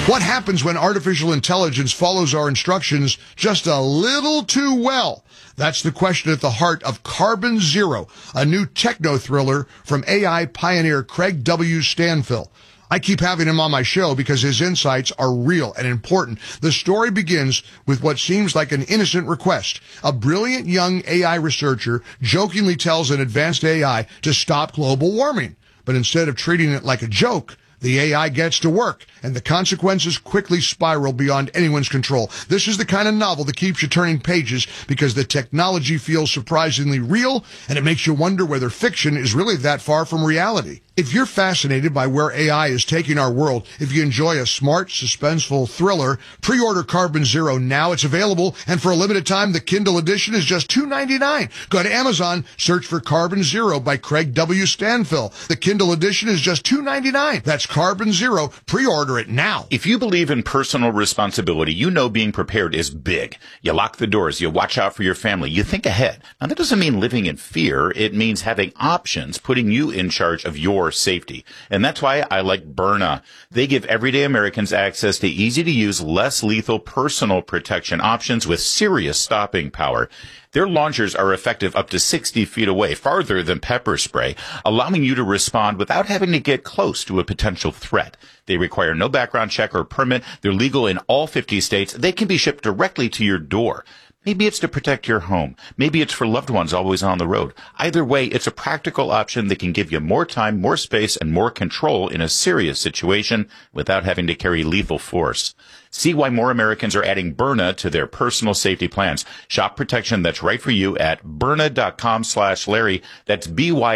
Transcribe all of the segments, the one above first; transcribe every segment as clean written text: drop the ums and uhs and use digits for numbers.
What happens when artificial intelligence follows our instructions just a little too well? That's the question at the heart of Carbon Zero, a new techno-thriller from AI pioneer Craig W. Stanfill. I keep having him on my show because his insights are real and important. The story begins with what seems like an innocent request. A brilliant young AI researcher jokingly tells an advanced AI to stop global warming. But instead of treating it like a joke, the AI gets to work, and the consequences quickly spiral beyond anyone's control. This is the kind of novel that keeps you turning pages because the technology feels surprisingly real, and it makes you wonder whether fiction is really that far from reality. If you're fascinated by where AI is taking our world, if you enjoy a smart, suspenseful thriller, pre-order Carbon Zero now. It's available, and for a limited time, the Kindle edition is just $2.99. Go to Amazon, search for Carbon Zero by Craig W. Stanfill. The Kindle edition is just $2.99. That's Carbon Zero. Pre-order it now. If you believe in personal responsibility, you know being prepared is big. You lock the doors. You watch out for your family. You think ahead. Now, that doesn't mean living in fear. It means having options, putting you in charge of your safety. And that's why I like Byrna. They give everyday Americans access to easy-to-use, less lethal personal protection options with serious stopping power. Their launchers are effective up to 60 feet away, farther than pepper spray, allowing you to respond without having to get close to a potential threat. They require no background check or permit. They're legal in all 50 states. They can be shipped directly to your door. Maybe it's to protect your home. Maybe it's for loved ones always on the road. Either way, it's a practical option that can give you more time, more space, and more control in a serious situation without having to carry lethal force. See why more Americans are adding Byrna to their personal safety plans. Shop protection that's right for you at Byrna.com/Larry. That's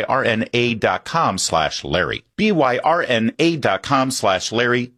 BYRNA.com/Larry. BYRNA.com/Larry.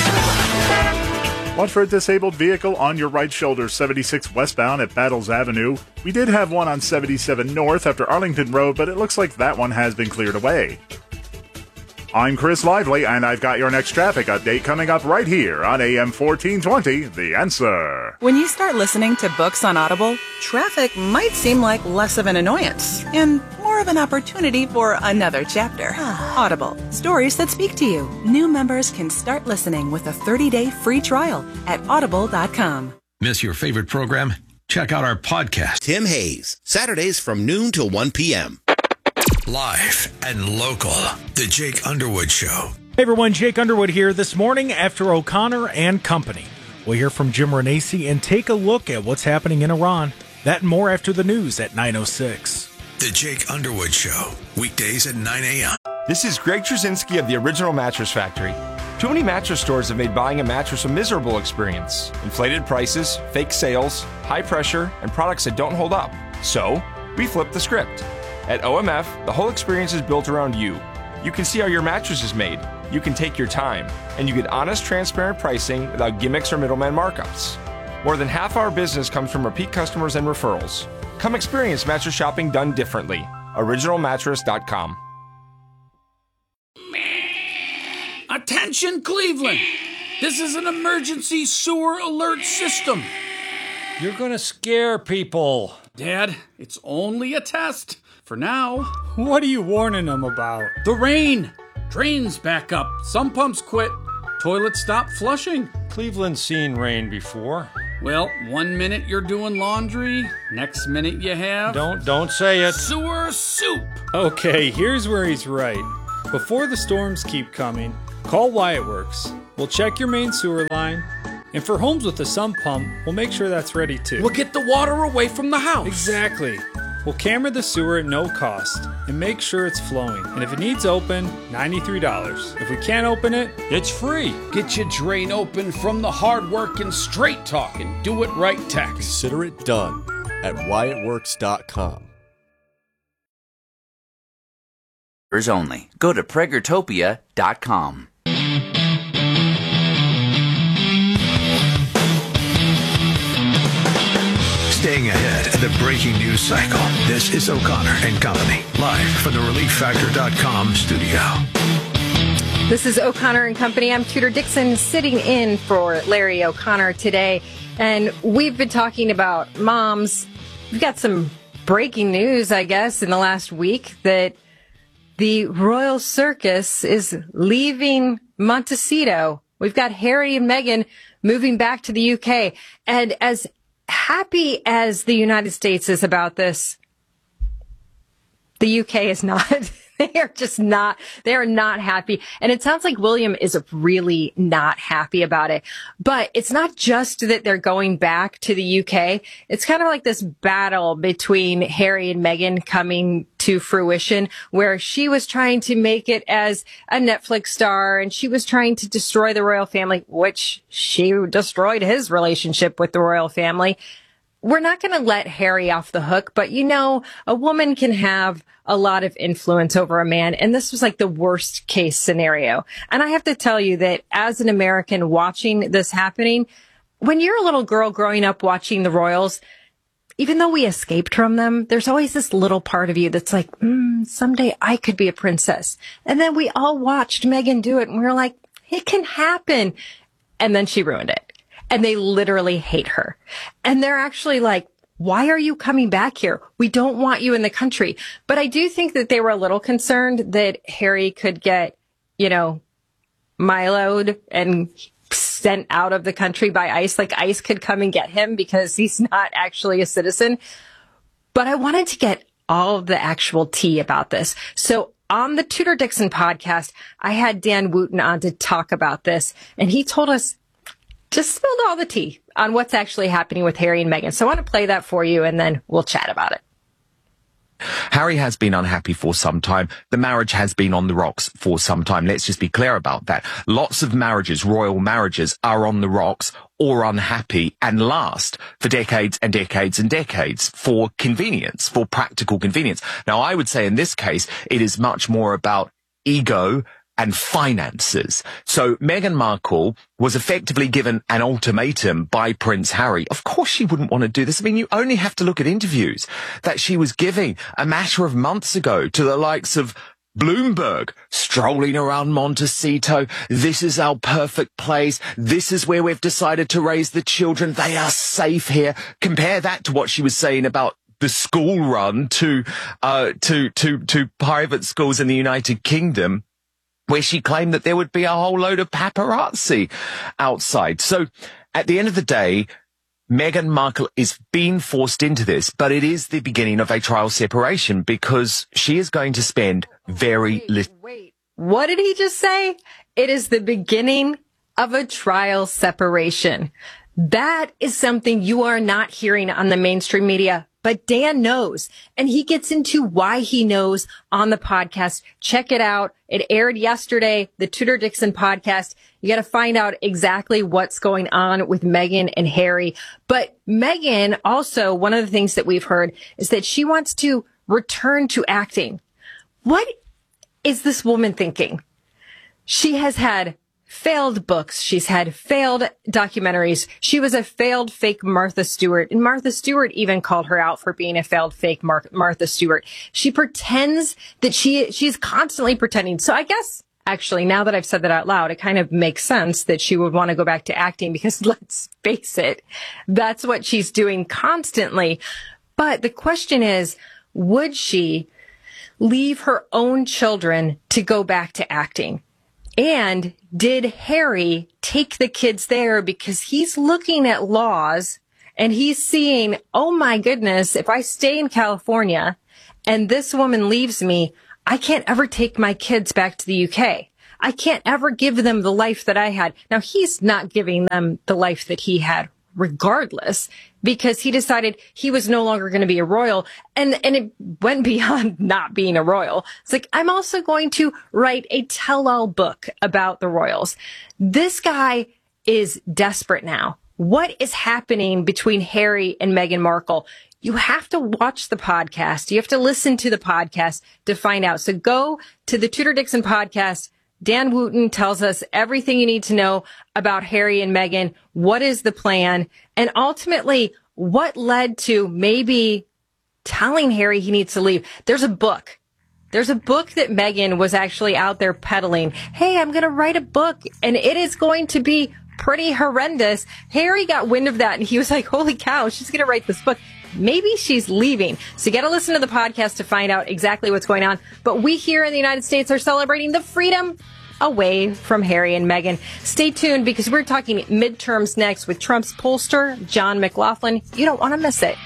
Watch for a disabled vehicle on your right shoulder, 76 westbound at Battles Avenue. We did have one on 77 north after Arlington Road, but it looks like that one has been cleared away. I'm Chris Lively, and I've got your next traffic update coming up right here on AM 1420, The Answer. When you start listening to books on Audible, traffic might seem like less of an annoyance and more of an opportunity for another chapter. Audible, stories that speak to you. New members can start listening with a 30-day free trial at audible.com. Miss your favorite program? Check out our podcast. Tim Hayes, Saturdays from noon till 1 p.m. Live and local. The Jake Underwood Show. Hey everyone, Jake Underwood here this morning after O'Connor and Company. We'll hear from Jim Renacci and take a look at what's happening in Iran. That and more after the news at 9:06. The Jake Underwood Show. Weekdays at 9 a.m. This is Greg Trzynski of the Original Mattress Factory. Too many mattress stores have made buying a mattress a miserable experience. Inflated prices, fake sales, high pressure, and products that don't hold up. So, we flipped the script. At OMF, the whole experience is built around you. You can see how your mattress is made. You can take your time. And you get honest, transparent pricing without gimmicks or middleman markups. More than half our business comes from repeat customers and referrals. Come experience mattress shopping done differently. OriginalMattress.com. Attention, Cleveland! This is an emergency sewer alert system. You're gonna scare people. Dad, it's only a test. For now. What are you warning them about? The rain. Drains back up. Some pumps quit. Toilets stop flushing. Cleveland's seen rain before. Well, 1 minute you're doing laundry. Next minute you have... Don't say it. Sewer soup. Okay, here's where he's right. Before the storms keep coming, call Wyatt Works. We'll check your main sewer line. And for homes with a sump pump, we'll make sure that's ready too. We'll get the water away from the house. Exactly. We'll camera the sewer at no cost and make sure it's flowing. And if it needs open, $93. If we can't open it, it's free. Get your drain open from the hard work and straight talk and do it right tax. Consider it done at WyattWorks.com. Only. Go to Pragertopia.com. Staying ahead of the breaking news cycle. This is O'Connor and Company, live from the ReliefFactor.com studio. This is O'Connor and Company. I'm Tudor Dixon, sitting in for Larry O'Connor today. And we've been talking about moms. We've got some breaking news, I guess, in the last week that the Royal Circus is leaving Montecito We've got Harry and Meghan moving back to the UK. And as happy as the United States is about this, the UK is not. They are not happy. And it sounds like William is really not happy about it. But it's not just that they're going back to the UK. It's kind of like this battle between Harry and Meghan coming to fruition, where she was trying to make it as a Netflix star and she was trying to destroy the royal family, which she destroyed his relationship with the royal family. We're not going to let Harry off the hook, but a woman can have a lot of influence over a man. And this was like the worst case scenario. And I have to tell you that as an American watching this happening, when you're a little girl growing up watching the royals, even though we escaped from them, there's always this little part of you that's like, someday I could be a princess. And then we all watched Meghan do it and we were like, it can happen. And then she ruined it. And they literally hate her. And they're actually like, why are you coming back here? We don't want you in the country. But I do think that they were a little concerned that Harry could get, miloed and sent out of the country by ICE. Like ICE could come and get him because he's not actually a citizen. But I wanted to get all of the actual tea about this. So on the Tudor Dixon podcast, I had Dan Wooten on to talk about this. And he told us, just spilled all the tea on what's actually happening with Harry and Meghan. So I want to play that for you and then we'll chat about it. Harry has been unhappy for some time. The marriage has been on the rocks for some time. Let's just be clear about that. Lots of marriages, royal marriages, are on the rocks or unhappy and last for decades and decades and decades for convenience, for practical convenience. Now, I would say in this case, it is much more about ego and finances. So Meghan Markle was effectively given an ultimatum by Prince Harry. Of course she wouldn't want to do this. I mean, you only have to look at interviews that she was giving a matter of months ago to the likes of Bloomberg, strolling around Montecito. This is our perfect place. This is where we've decided to raise the children. They are safe here. Compare that to what she was saying about the school run to private schools in the United Kingdom, where she claimed that there would be a whole load of paparazzi outside. So at the end of the day, Meghan Markle is being forced into this, but it is the beginning of a trial separation because she is going to spend very little. Wait, what did he just say? It is the beginning of a trial separation. That is something you are not hearing on the mainstream media. But Dan knows, and he gets into why he knows on the podcast. Check it out. It aired yesterday, the Tudor Dixon podcast. You got to find out exactly what's going on with Meghan and Harry. But Meghan also, one of the things that we've heard is that she wants to return to acting. What is this woman thinking? She has had failed books. She's had failed documentaries. She was a failed fake Martha Stewart. And Martha Stewart even called her out for being a failed fake Martha Stewart. She pretends that she's constantly pretending. So I guess, actually, now that I've said that out loud, it kind of makes sense that she would want to go back to acting because let's face it, that's what she's doing constantly. But the question is, would she leave her own children to go back to acting? And did Harry take the kids there because he's looking at laws and he's seeing, oh my goodness, if I stay in California and this woman leaves me, I can't ever take my kids back to the UK. I can't ever give them the life that I had. Now, he's not giving them the life that he had regardless, because he decided he was no longer going to be a royal. And it went beyond not being a royal. It's like, I'm also going to write a tell-all book about the royals. This guy is desperate now. What is happening between Harry and Meghan Markle? You have to watch the podcast. You have to listen to the podcast to find out. So go to the Tudor Dixon podcast. Dan Wooten tells us everything you need to know about Harry and Meghan. What is the plan? And ultimately, what led to maybe telling Harry he needs to leave? There's a book. There's a book that Meghan was actually out there peddling. Hey, I'm going to write a book, and it is going to be pretty horrendous. Harry got wind of that, and he was like, holy cow, she's going to write this book. Maybe she's leaving. So you got to listen to the podcast to find out exactly what's going on. But we here in the United States are celebrating the freedom away from Harry and Meghan. Stay tuned because we're talking midterms next with Trump's pollster, John McLaughlin. You don't want to miss it.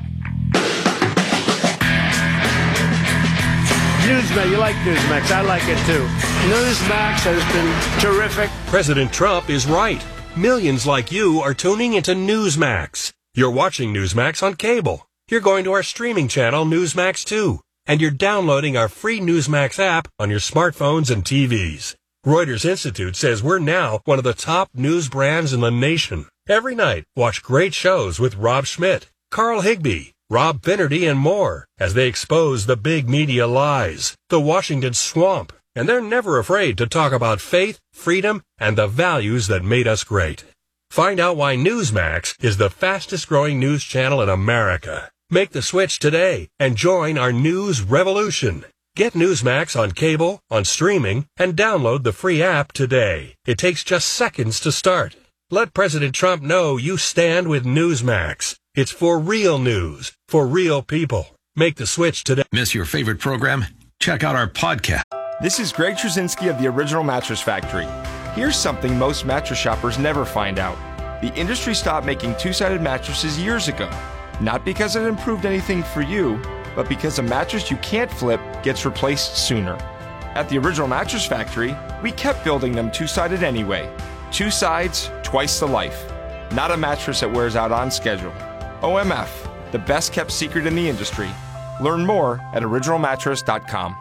Newsmax, you like Newsmax. I like it too. Newsmax has been terrific. President Trump is right. Millions like you are tuning into Newsmax. You're watching Newsmax on cable. You're going to our streaming channel, Newsmax 2. And you're downloading our free Newsmax app on your smartphones and TVs. Reuters Institute says we're now one of the top news brands in the nation. Every night, watch great shows with Rob Schmidt, Carl Higbie, Rob Finnerty, and more as they expose the big media lies, the Washington swamp, and they're never afraid to talk about faith, freedom, and the values that made us great. Find out why Newsmax is the fastest growing news channel in America. Make the switch today and join our news revolution. Get Newsmax on cable, on streaming, and download the free app today. It takes just seconds to start. Let President Trump know you stand with Newsmax. It's for real news, for real people. Make the switch today. Miss your favorite program? Check out our podcast. This is Greg Trzynski of the Original Mattress Factory. Here's something most mattress shoppers never find out. The industry stopped making two-sided mattresses years ago. Not because it improved anything for you, but because a mattress you can't flip gets replaced sooner. At the Original Mattress Factory, we kept building them two-sided anyway. Two sides, twice the life. Not a mattress that wears out on schedule. OMF, the best kept secret in the industry. Learn more at originalmattress.com.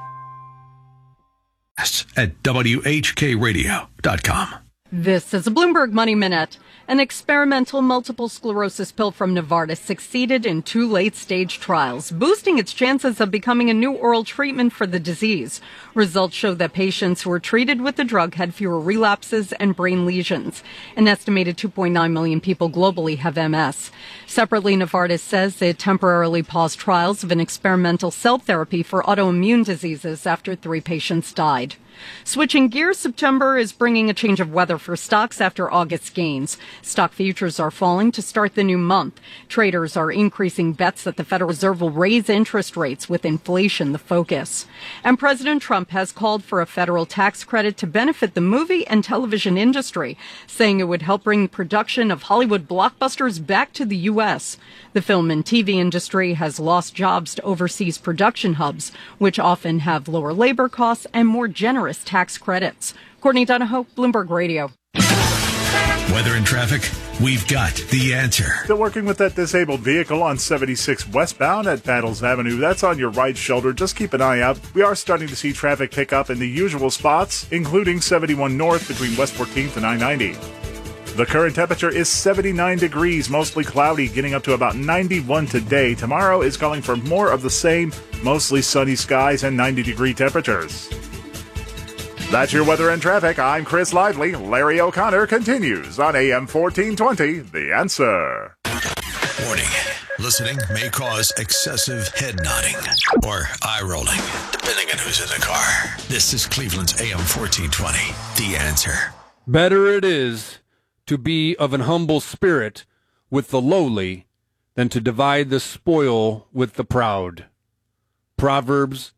At WHKRadio.com. This is a Bloomberg Money Minute. An experimental multiple sclerosis pill from Novartis succeeded in 2 late-stage trials, boosting its chances of becoming a new oral treatment for the disease. Results show that patients who were treated with the drug had fewer relapses and brain lesions. An estimated 2.9 million people globally have MS. Separately, Novartis says it temporarily paused trials of an experimental cell therapy for autoimmune diseases after 3 patients died. Switching gears, September is bringing a change of weather for stocks after August's gains. Stock futures are falling to start the new month. Traders are increasing bets that the Federal Reserve will raise interest rates with inflation the focus. And President Trump has called for a federal tax credit to benefit the movie and television industry, saying it would help bring the production of Hollywood blockbusters back to the U.S. The film and TV industry has lost jobs to overseas production hubs, which often have lower labor costs and more generous tax credits. Courtney Donahoe, Bloomberg Radio. Weather and traffic, we've got the answer. Still working with that disabled vehicle on 76 westbound at Battles Avenue. That's on your right shoulder. Just keep an eye out. We are starting to see traffic pick up in the usual spots, including 71 north between West 14th and I-90. The current temperature is 79 degrees, mostly cloudy, getting up to about 91 today. Tomorrow is calling for more of the same, mostly sunny skies and 90-degree temperatures. That's your weather and traffic. I'm Chris Lively. Larry O'Connor continues on AM 1420, The Answer. Warning. Listening may cause excessive head nodding or eye rolling, depending on who's in the car. This is Cleveland's AM 1420, The Answer. Better it is to be of an humble spirit with the lowly than to divide the spoil with the proud. Proverbs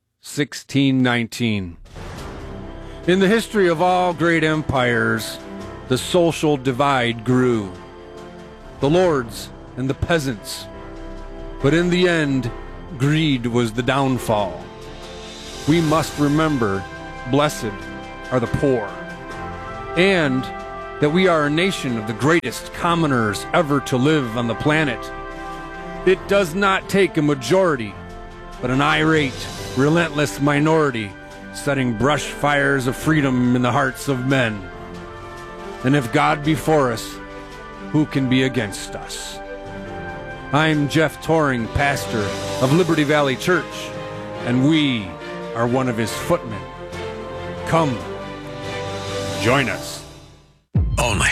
16:19. In the history of all great empires, the social divide grew. The lords and the peasants. But in the end, greed was the downfall. We must remember, blessed are the poor. And that we are a nation of the greatest commoners ever to live on the planet. It does not take a majority, but an irate, relentless minority setting brush fires of freedom in the hearts of men. And if God be for us, who can be against us? I'm Jeff Toring, pastor of Liberty Valley Church, and we are one of his footmen. Come, join us. Only on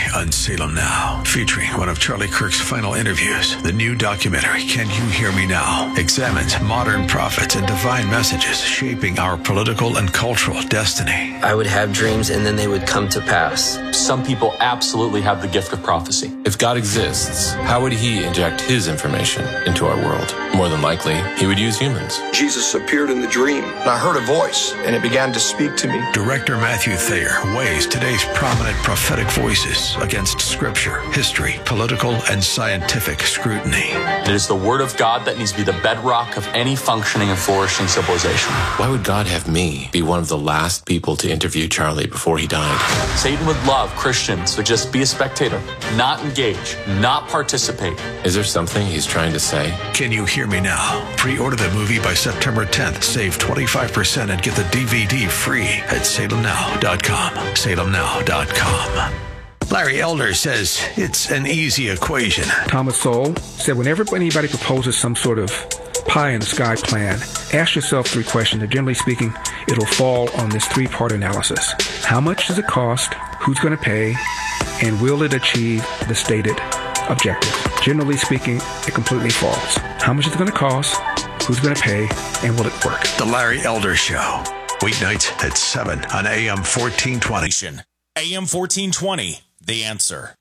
Salem Now, featuring one of Charlie Kirk's final interviews. The new documentary, Can You Hear Me Now?, examines modern prophets and divine messages shaping our political and cultural destiny. I would have dreams and then they would come to pass. Some people absolutely have the gift of prophecy. If God exists, how would he inject his information into our world? More than likely, he would use humans. Jesus appeared in the dream, and I heard a voice, and it began to speak to me. Director Matthew Thayer weighs today's prominent prophetic voices against scripture, history, political, and scientific scrutiny. It is the word of God that needs to be the bedrock of any functioning and flourishing civilization. Why would God have me be one of the last people to interview Charlie before he died? Satan would love Christians to just be a spectator, not engage, not participate. Is there something he's trying to say? Can You Hear Me Now? Pre-order the movie by September 10th. Save 25% and get the DVD free at salemnow.com. salemnow.com. Larry Elder says it's an easy equation. Thomas Sowell said whenever anybody proposes some sort of pie-in-the-sky plan, ask yourself 3 questions, and generally speaking, it'll fall on this 3-part analysis. How much does it cost? Who's going to pay? And will it achieve the stated objective? Generally speaking, it completely falls. How much is it going to cost? Who's going to pay? And will it work? The Larry Elder Show. Weeknights at 7 on AM 1420. AM 1420, The Answer.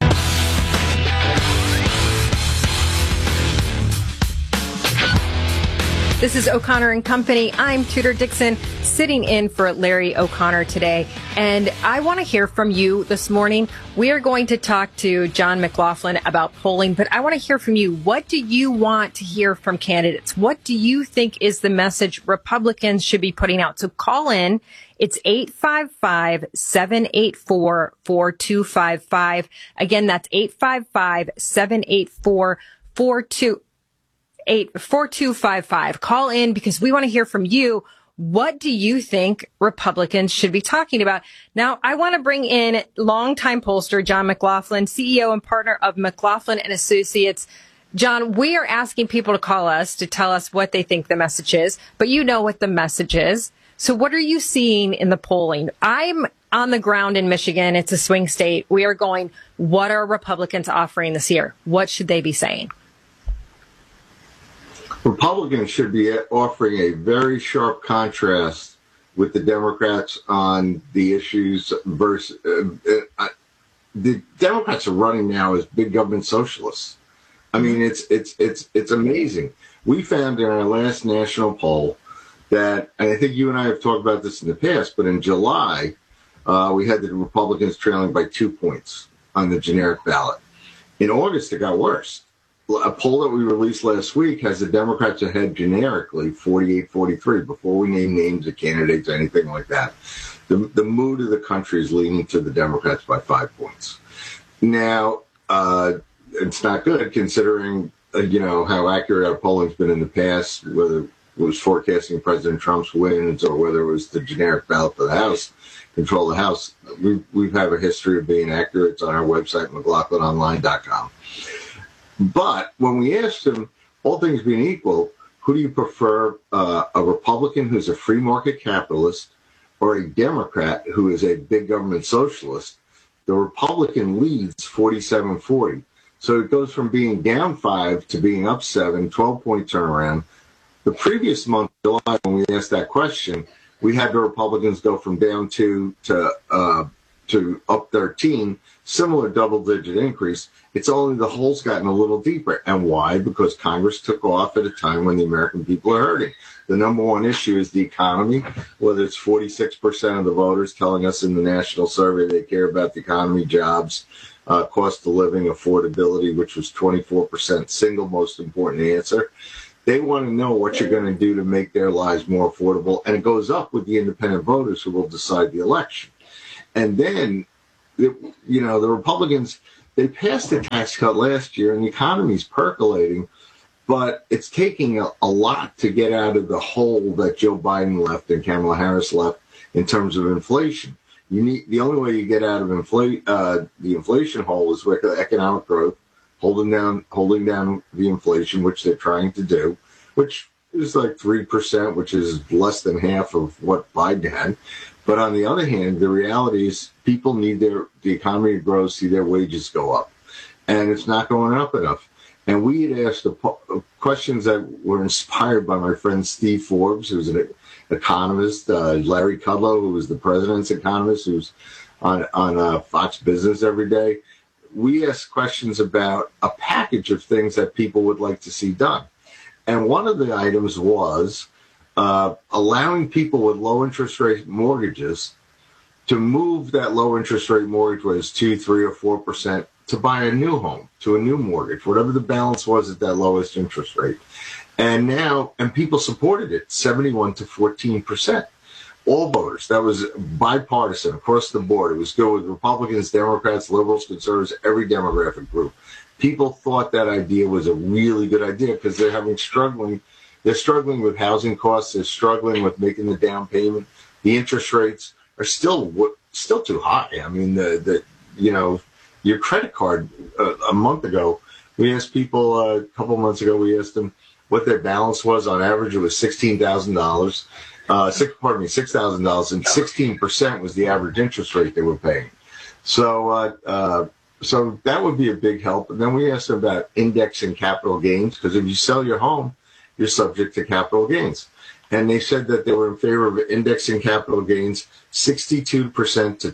This is O'Connor and Company. I'm Tudor Dixon, sitting in for Larry O'Connor today. And I want to hear from you this morning. We are going to talk to John McLaughlin about polling, but I want to hear from you. What do you want to hear from candidates? What do you think is the message Republicans should be putting out? So call in. It's 855-784-4255. Again, that's 855-784-4255. Call in because we want to hear from you. What do you think Republicans should be talking about? Now, I want to bring in longtime pollster John McLaughlin, CEO and partner of McLaughlin and Associates. John, we are asking people to call us to tell us what they think the message is, but you know what the message is. So what are you seeing in the polling? I'm on the ground in Michigan. It's a swing state. We are going, what are Republicans offering this year? What should they be saying? Republicans should be offering a very sharp contrast with the Democrats on the issues versus the Democrats are running now as big government socialists. I mean, it's amazing. We found in our last national poll that, and I think you and I have talked about this in the past, but in July, we had the Republicans trailing by 2 points on the generic ballot. In August, it got worse. A poll that we released last week has the Democrats ahead generically 48-43 before we name names of candidates, anything like that. The mood of the country is leaning to the Democrats by 5 points. Now, it's not good considering, how accurate our polling's been in the past, whether it was forecasting President Trump's wins or whether it was the generic ballot for the House, control the House. We have a history of being accurate. It's on our website, McLaughlinOnline.com. But when we asked him, all things being equal, who do you prefer, a Republican who's a free market capitalist or a Democrat who is a big government socialist? The Republican leads 47-40. So it goes from being down 5 to being up 7, 12-point turnaround. The previous month, July, when we asked that question, we had the Republicans go from down 2 to up 13, similar double-digit increase. It's only the hole's gotten a little deeper. And why? Because Congress took off at a time when the American people are hurting. The number one issue is the economy, whether it's 46% of the voters telling us in the national survey they care about the economy, jobs, cost of living, affordability, which was 24%, single most important answer. They want to know what you're going to do to make their lives more affordable. And it goes up with the independent voters who will decide the election. And then, the Republicans, they passed a tax cut last year and the economy's percolating, but it's taking a lot to get out of the hole that Joe Biden left and Kamala Harris left in terms of inflation. The only way you get out of the inflation hole is with economic growth, holding down the inflation, which they're trying to do, which is like 3%, which is less than half of what Biden had. But on the other hand, the reality is people need the economy to grow, see their wages go up. And it's not going up enough. And we had asked questions that were inspired by my friend Steve Forbes, who's an economist, Larry Kudlow, who was the president's economist, who's on Fox Business every day. We asked questions about a package of things that people would like to see done. And one of the items was allowing people with low interest rate mortgages to move that low interest rate mortgage, whether it's 2, 3, or 4%, to buy a new home, to a new mortgage, whatever the balance was at that lowest interest rate. And people supported it, 71 to 14%. All voters. That was bipartisan across the board. It was good with Republicans, Democrats, liberals, conservatives, every demographic group. People thought that idea was a really good idea because they're struggling with housing costs. They're struggling with making the down payment. The interest rates are still too high. I mean, your credit card. A month ago, we asked people. A couple of months ago, we asked them what their balance was. On average, it was $16,000. $6,000, and 16% was the average interest rate they were paying. So that would be a big help. And then we asked them about indexing capital gains, because if you sell your home, you're subject to capital gains. And they said that they were in favor of indexing capital gains 62% to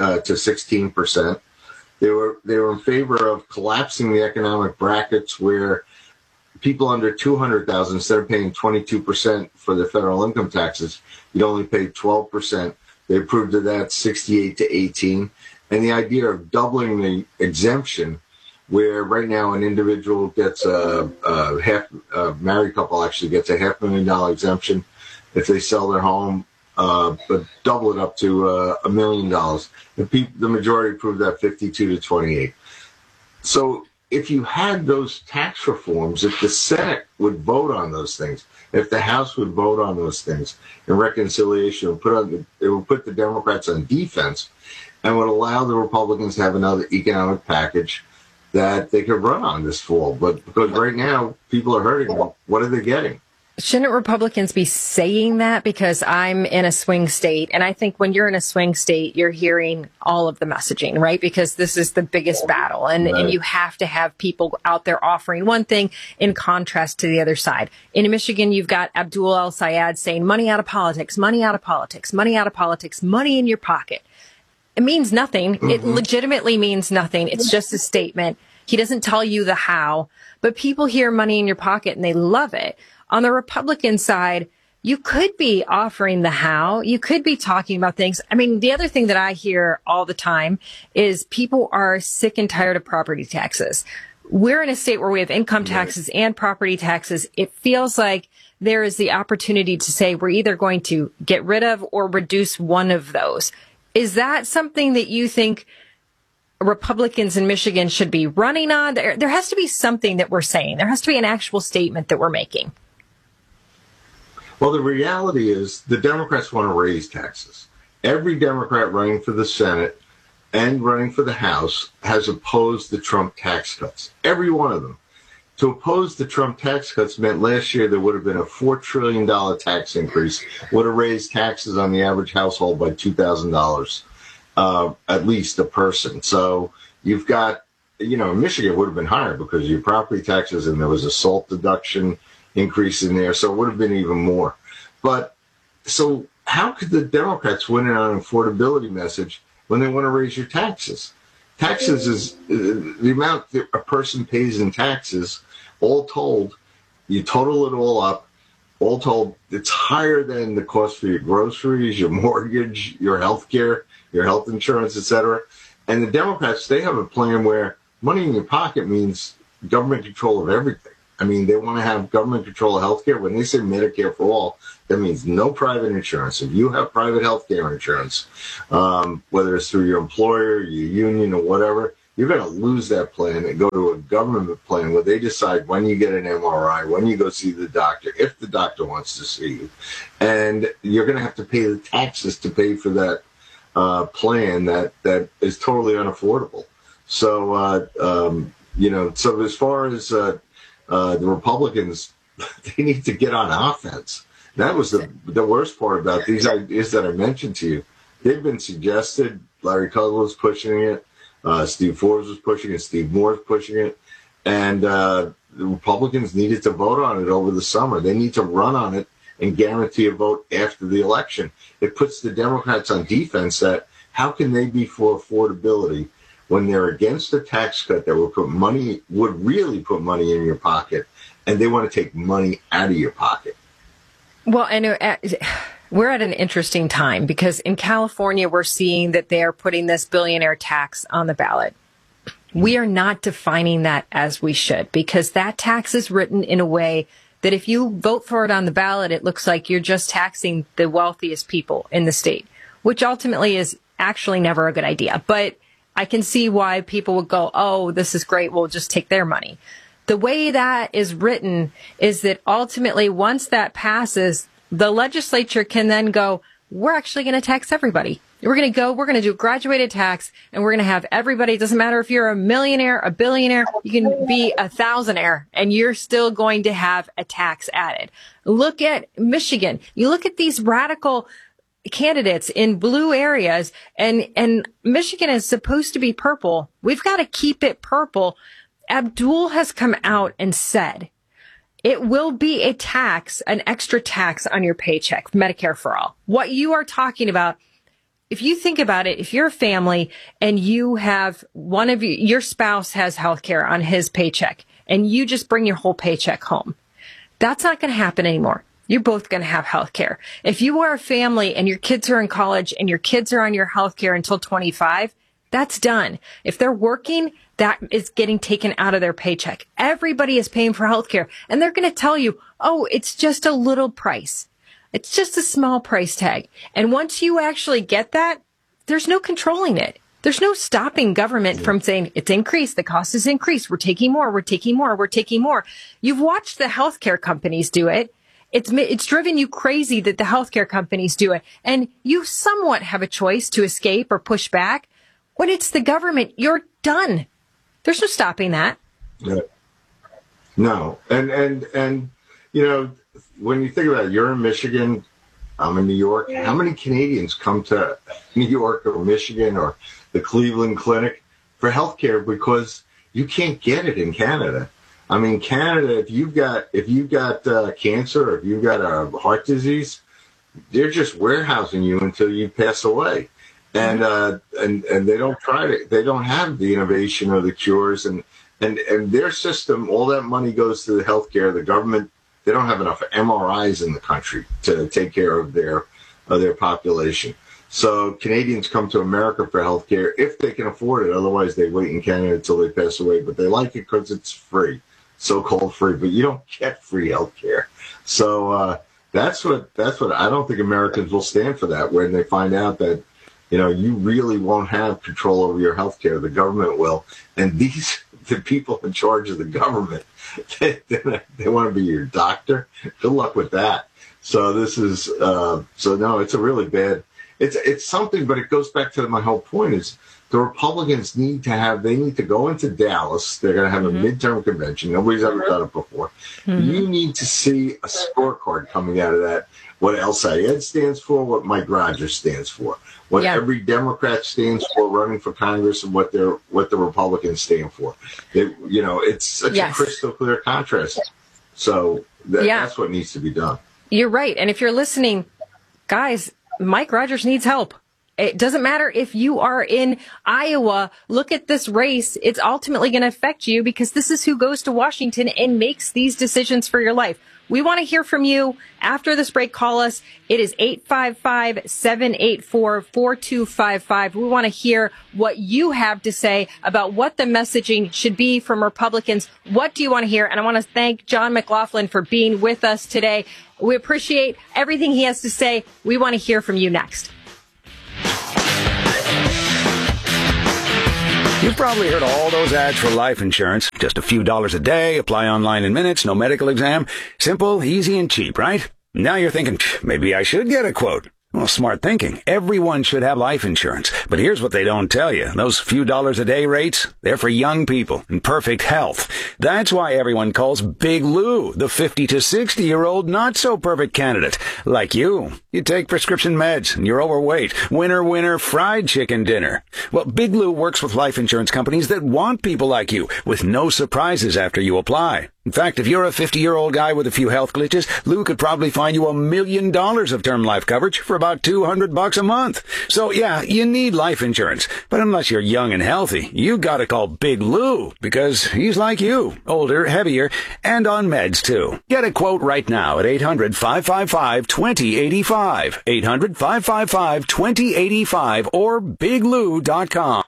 16%. They were in favor of collapsing the economic brackets where people under 200,000, instead of paying 22% for their federal income taxes, you'd only pay 12%. They approved of that 68 to 18. And the idea of doubling the exemption, where right now an individual gets a married couple actually gets a $500,000 exemption if they sell their home, but double it up to $1 million. The majority approved that 52 to 28. So if you had those tax reforms, if the Senate would vote on those things, if the House would vote on those things in reconciliation, it would put the Democrats on defense and would allow the Republicans to have another economic package that they could run on this fall. But because right now people are hurting, what are they getting? Shouldn't Republicans be saying that? Because I'm in a swing state, and I think when you're in a swing state, you're hearing all of the messaging, right? Because this is the biggest battle, and you have to have people out there offering one thing in contrast to the other side. In Michigan, you've got Abdul El-Sayed saying money out of politics, money out of politics, money out of politics, money in your pocket. It means nothing. Mm-hmm. It legitimately means nothing. It's just a statement. He doesn't tell you the how, but people hear money in your pocket and they love it. On the Republican side, you could be offering the how. You could be talking about things. I mean, the other thing that I hear all the time is people are sick and tired of property taxes. We're in a state where we have income taxes and property taxes. It feels like there is the opportunity to say we're either going to get rid of or reduce one of those. Is that something that you think Republicans in Michigan should be running on? There has to be something that we're saying. There has to be an actual statement that we're making. Well, the reality is the Democrats want to raise taxes. Every Democrat running for the Senate and running for the House has opposed the Trump tax cuts. Every one of them. To oppose the Trump tax cuts meant last year there would have been a $4 trillion tax increase, would have raised taxes on the average household by $2,000, at least a person. So you've got, in Michigan it would have been higher because of your property taxes, and there was a SALT deduction increase in there, so it would have been even more. But so how could the Democrats win on an affordability message when they want to raise your taxes? Taxes is the amount that a person pays in taxes, all told, you total it all up, all told, it's higher than the cost for your groceries, your mortgage, your health care, your health insurance, etc. And the Democrats, they have a plan where money in your pocket means government control of everything. I mean, they want to have government control of health care. When they say Medicare for all, that means no private insurance. If you have private health care insurance, whether it's through your employer, your union, or whatever, you're going to lose that plan and go to a government plan where they decide when you get an MRI, when you go see the doctor, if the doctor wants to see you. And you're going to have to pay the taxes to pay for that plan that is totally unaffordable. So, so as far as the Republicans, they need to get on offense. That was the worst part about these ideas that I mentioned to you. they've been suggested. Larry Kudlow was pushing it. Steve Forbes was pushing it. Steve Moore's pushing it. And the Republicans needed to vote on it over the summer. They need to run on it and guarantee a vote after the election. It puts the Democrats on defense that how can they be for affordability when they're against a tax cut that would really put money in your pocket, and they want to take money out of your pocket. Well, I know we're at an interesting time because in California, we're seeing that they are putting this billionaire tax on the ballot. We are not defining that as we should, because that tax is written in a way that if you vote for it on the ballot, it looks like you're just taxing the wealthiest people in the state, which ultimately is actually never a good idea. But I can see why people would go, oh, this is great, we'll just take their money. The way that is written is that ultimately, once that passes, the legislature can then go, we're actually going to tax everybody. We're going to do a graduated tax, and we're going to have everybody. It doesn't matter if you're a millionaire, a billionaire, you can be a thousandaire, and you're still going to have a tax added. Look at Michigan. You look at these radical candidates in blue areas, and Michigan is supposed to be purple. We've got to keep it purple. Abdul has come out and said it will be a tax, an extra tax on your paycheck, Medicare for all. What you are talking about, if you think about it, if you're a family and you have your spouse has health care on his paycheck and you just bring your whole paycheck home, that's not going to happen anymore. You're both going to have health care. If you are a family and your kids are in college and your kids are on your health care until 25, that's done. If they're working, that is getting taken out of their paycheck. Everybody is paying for health care, and they're going to tell you, oh, it's just a little price. It's just a small price tag. And once you actually get that, there's no controlling it. There's no stopping government from saying it's increased. The cost is increased. We're taking more. We're taking more. We're taking more. You've watched the healthcare companies do it. It's driven you crazy that the healthcare companies do it. And you somewhat have a choice to escape or push back. When it's the government, you're done. There's no stopping that. No. And you know, when you think about it, you're in Michigan, I'm in New York. How many Canadians come to New York or Michigan or the Cleveland Clinic for healthcare because you can't get it in Canada? I mean, Canada, if you've got cancer, or if you've got a heart disease, they're just warehousing you until you pass away. And they don't have the innovation or the cures and their system, all that money goes to the healthcare. The government, they don't have enough MRIs in the country to take care of their population. So Canadians come to America for healthcare if they can afford it. Otherwise, they wait in Canada until they pass away. But they like it because it's free, so-called free. But you don't get free healthcare. So that's what I don't think Americans will stand for that when they find out that, you know, you really won't have control over your health care. The government will. And the people in charge of the government, they want to be your doctor. Good luck with that. So this is, no, it's a really bad, it's something, but it goes back to my whole point is the Republicans need to go into Dallas. They're going to have a midterm convention. Nobody's ever done it before. You need to see a scorecard coming out of that. What El Sayed stands for, what Mike Rogers stands for, what every Democrat stands for running for Congress, and what the Republicans stand for. It's such a crystal clear contrast. So that's what needs to be done. You're right. And if you're listening, guys, Mike Rogers needs help. It doesn't matter if you are in Iowa. Look at this race. It's ultimately going to affect you because this is who goes to Washington and makes these decisions for your life. We want to hear from you. After this break, call us. It is 855-784-4255. We want to hear what you have to say about what the messaging should be from Republicans. What do you want to hear? And I want to thank John McLaughlin for being with us today. We appreciate everything he has to say. We want to hear from you next. You've probably heard all those ads for life insurance. Just a few dollars a day, apply online in minutes, no medical exam. Simple, easy, and cheap, right? Now you're thinking, maybe I should get a quote. Well, smart thinking. Everyone should have life insurance. But here's what they don't tell you. Those few dollars a day rates, they're for young people in perfect health. That's why everyone calls Big Lou the 50 to 60-year-old not-so-perfect candidate. Like you. You take prescription meds and you're overweight. Winner, fried chicken dinner. Well, Big Lou works with life insurance companies that want people like you with no surprises after you apply. In fact, if you're a 50-year-old guy with a few health glitches, Lou could probably find you $1 million of term life coverage for about $200 a month. So yeah, you need life insurance. But unless you're young and healthy, you gotta call Big Lou because he's like you, older, heavier, and on meds too. Get a quote right now at 800-555-2085, 800-555-2085, or biglou.com.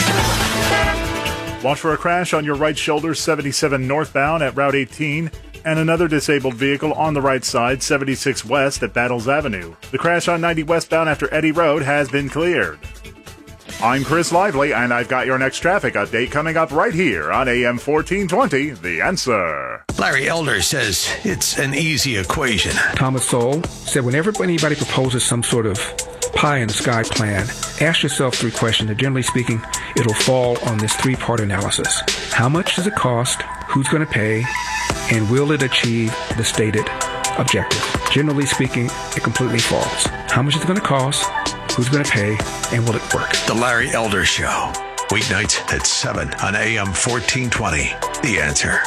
Watch for a crash on your right shoulder, 77 northbound at Route 18, and another disabled vehicle on the right side, 76 west at Battles Avenue. The crash on 90 westbound after Eddy Road has been cleared. I'm Chris Lively, and I've got your next traffic update coming up right here on AM 1420, The Answer. Larry Elder says it's an easy equation. Thomas Sowell said whenever anybody proposes some sort of pie-in-the-sky plan, ask yourself 3 questions, and generally speaking, it'll fall on this 3-part analysis. How much does it cost? Who's going to pay? And will it achieve the stated objective? Generally speaking, it completely falls. How much is it going to cost? Who's going to pay? And will it work? The Larry Elder Show. Weeknights at 7 on AM 1420. The Answer.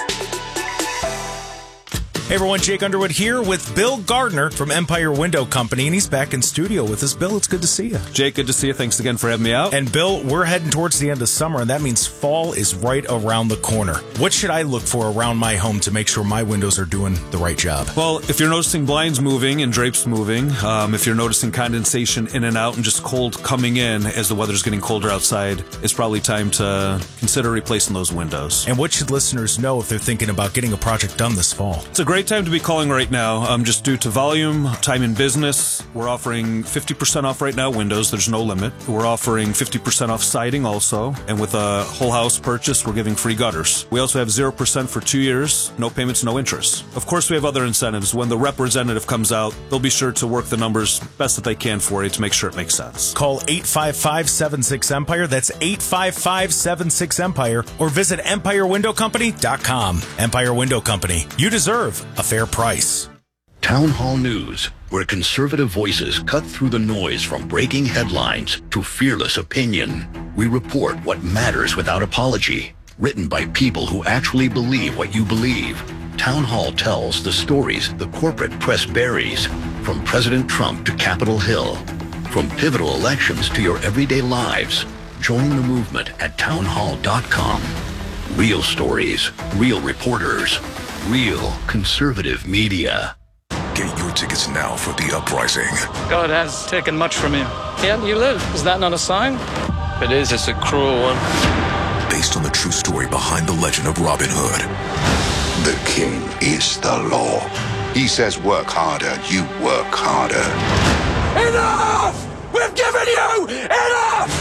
Hey everyone, Jake Underwood here with Bill Gardner from Empire Window Company, and he's back in studio with us. Bill, it's good to see you. Jake, good to see you. Thanks again for having me out. And Bill, we're heading towards the end of summer, and that means fall is right around the corner. What should I look for around my home to make sure my windows are doing the right job? Well, if you're noticing blinds moving and drapes moving, if you're noticing condensation in and out and just cold coming in as the weather's getting colder outside, it's probably time to consider replacing those windows. And what should listeners know if they're thinking about getting a project done this fall? It's a great time to be calling right now, just due to volume, time in business. We're offering 50% off right now windows. There's no limit. We're offering 50% off siding also. And with a whole house purchase, we're giving free gutters. We also have 0% for 2 years, no payments, no interest. Of course, we have other incentives. When the representative comes out, they'll be sure to work the numbers best that they can for you to make sure it makes sense. Call 855-76-EMPIRE. That's 855-76-EMPIRE. Or visit EmpireWindowCompany.com. Empire Window Company. You deserve a fair price. Town Hall News, where conservative voices cut through the noise from breaking headlines to fearless opinion. We report what matters without apology. Written by people who actually believe what you believe. Town Hall tells the stories the corporate press buries, from President Trump to Capitol Hill. From pivotal elections to your everyday lives. Join the movement at townhall.com. Real stories, real reporters, real conservative media. Get your tickets now for The Uprising. God has taken much from you. Yet you live. Is that not a sign? If it is, it's a cruel one. Based on the true story behind the legend of Robin Hood. The king is the law. He says work harder, you work harder. Enough! We've given you enough!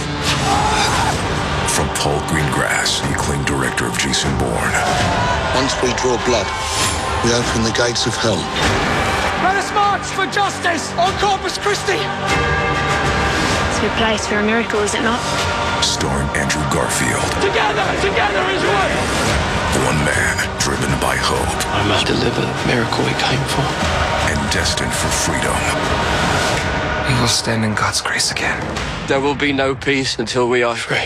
From Paul Greengrass, the acclaimed director of Jason Bourne. Once we draw blood, we open the gates of hell. Let us march for justice on Corpus Christi! It's your place for a miracle, is it not? Starring Andrew Garfield. Together is one! One man driven by hope. I must deliver the miracle we came for. And destined for freedom. We will stand in God's grace again. There will be no peace until we are free.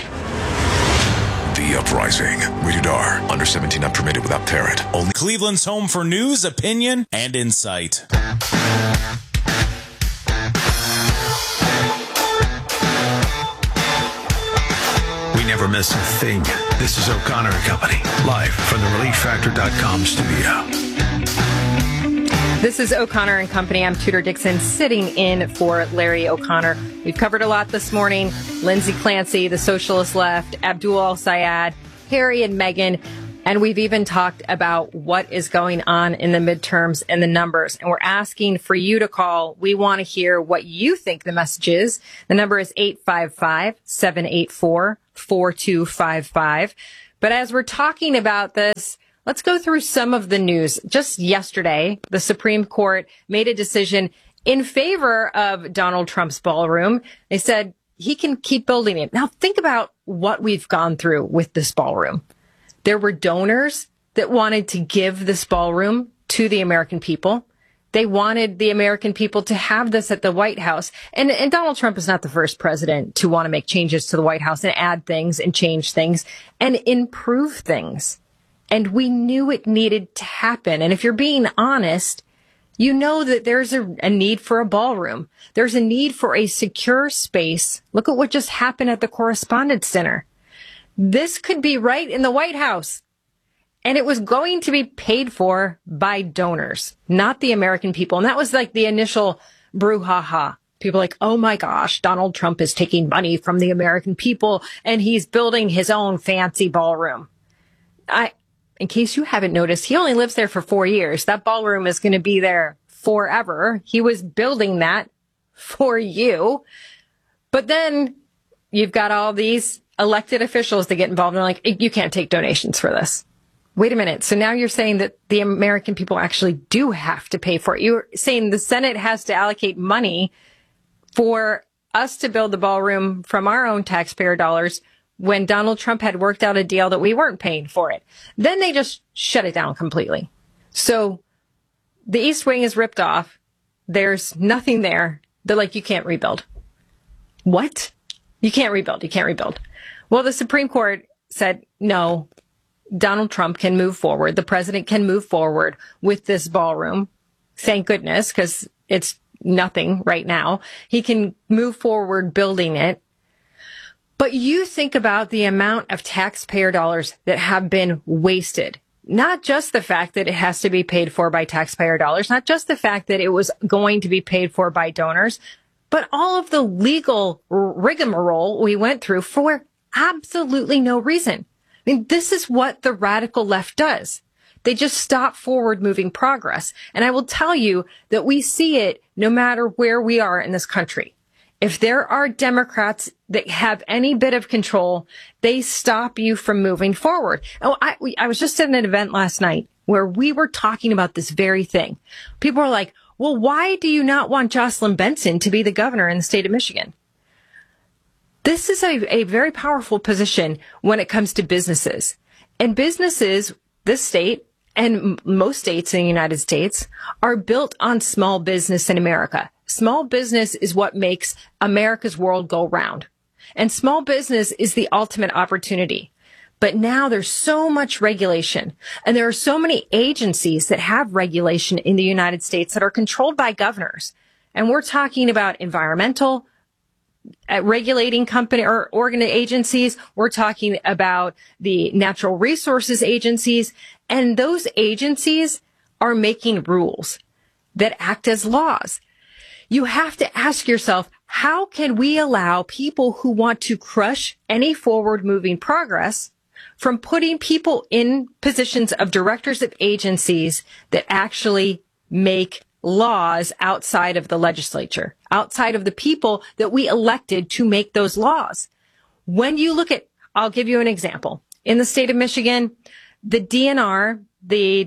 The Uprising. Rated R. Under 17 not permitted without parent. Only Cleveland's home for news, opinion, and insight. We never miss a thing. This is O'Connor & Company, live from the ReliefFactor.com studio. This is O'Connor & Company. I'm Tudor Dixon, sitting in for Larry O'Connor. We've covered a lot this morning. Lindsay Clancy, the socialist left, Abdul Al-Sayed, Harry and Meghan. And we've even talked about what is going on in the midterms and the numbers. And we're asking for you to call. We want to hear what you think the message is. The number is 855-784-4255. But as we're talking about this, let's go through some of the news. Just yesterday, the Supreme Court made a decision in favor of Donald Trump's ballroom. They said he can keep building it. Now, think about what we've gone through with this ballroom. There were donors that wanted to give this ballroom to the American people. They wanted the American people to have this at the White House. And Donald Trump is not the first president to want to make changes to the White House and add things and change things and improve things. And we knew it needed to happen. And if you're being honest, you know that there's a need for a ballroom. There's a need for a secure space. Look at what just happened at the Correspondence Center. This could be right in the White House. And it was going to be paid for by donors, not the American people. And that was like the initial brouhaha. People like, oh my gosh, Donald Trump is taking money from the American people and he's building his own fancy ballroom. In case you haven't noticed, he only lives there for 4 years. That ballroom is going to be there forever. He was building that for you. But then you've got all these elected officials that get involved and are like, you can't take donations for this. Wait a minute. So now you're saying that the American people actually do have to pay for it. You're saying the Senate has to allocate money for us to build the ballroom from our own taxpayer dollars when Donald Trump had worked out a deal that we weren't paying for it. Then they just shut it down completely. So the East Wing is ripped off. There's nothing there. They're like, you can't rebuild. What? You can't rebuild. You can't rebuild. Well, the Supreme Court said, no, Donald Trump can move forward. The president can move forward with this ballroom. Thank goodness, because it's nothing right now. He can move forward building it. But you think about the amount of taxpayer dollars that have been wasted. Not just the fact that it has to be paid for by taxpayer dollars, not just the fact that it was going to be paid for by donors, but all of the legal rigmarole we went through for absolutely no reason. I mean, this is what the radical left does. They just stop forward moving progress. And I will tell you that we see it no matter where we are in this country. If there are Democrats that have any bit of control, they stop you from moving forward. Oh, I was just at an event last night where we were talking about this very thing. People are like, well, why do you not want Jocelyn Benson to be the governor in the state of Michigan? This is a very powerful position when it comes to businesses. And businesses, this state and most states in the United States, are built on small business in America. Small business is what makes America's world go round. And small business is the ultimate opportunity. But now there's so much regulation, and there are so many agencies that have regulation in the United States that are controlled by governors. And we're talking about environmental regulating company or organ agencies. We're talking about the natural resources agencies, and those agencies are making rules that act as laws. You have to ask yourself, how can we allow people who want to crush any forward moving progress from putting people in positions of directors of agencies that actually make laws outside of the legislature, outside of the people that we elected to make those laws? When you look at, I'll give you an example. In the state of Michigan, the DNR, the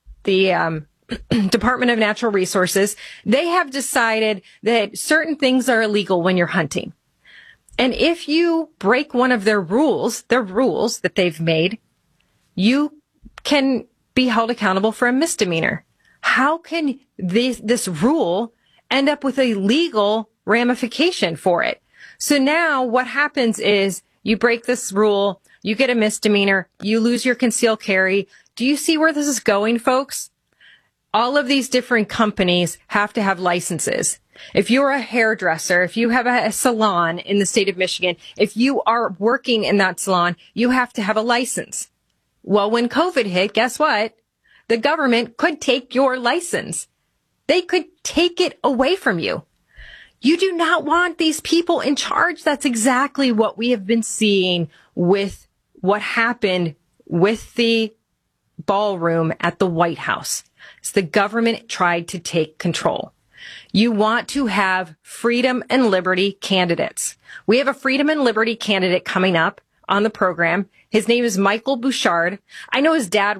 Department of Natural Resources, they have decided that certain things are illegal when you're hunting. And if you break one of their rules that they've made, you can be held accountable for a misdemeanor. How can this rule end up with a legal ramification for it? So now what happens is you break this rule, you get a misdemeanor, you lose your concealed carry. Do you see where this is going, folks? All of these different companies have to have licenses. If you're a hairdresser, if you have a salon in the state of Michigan, if you are working in that salon, you have to have a license. Well, when COVID hit, guess what? The government could take your license. They could take it away from you. You do not want these people in charge. That's exactly what we have been seeing with what happened with the ballroom at the White House. So the government tried to take control. You want to have freedom and liberty candidates. We have a freedom and liberty candidate coming up on the program. His name is Michael Bouchard. I know his dad